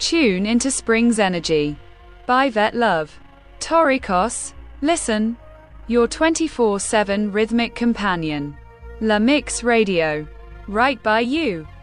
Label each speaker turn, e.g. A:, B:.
A: Tune into Spring's Energy by Vet Love. Torikos, listen. Your 24/7 rhythmic companion. La Mix Radio. Right by you.